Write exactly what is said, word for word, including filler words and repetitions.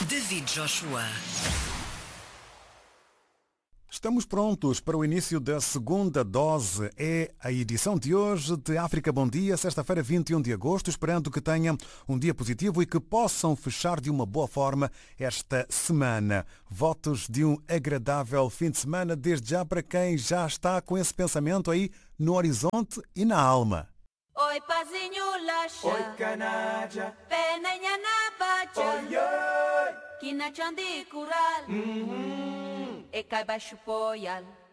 David Joshua. Estamos prontos para o início da segunda dose. É a edição de hoje de África Bom Dia, sexta-feira, vinte e um de agosto, esperando que tenham um dia positivo e que possam fechar de uma boa forma esta semana. Votos de um agradável fim de semana, desde já para quem já está com esse pensamento aí no horizonte e na alma. Oi, pazinho laxa. Oi, canaja. Penenha na bacha. Oi, oi. Kina chandi kural. Uhum. E cai baixo poial.